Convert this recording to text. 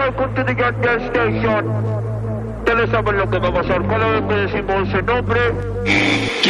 welcome to the Gun Gas Station. Ya le saben lo que vamos a hacer cada vez que decimos ese nombre.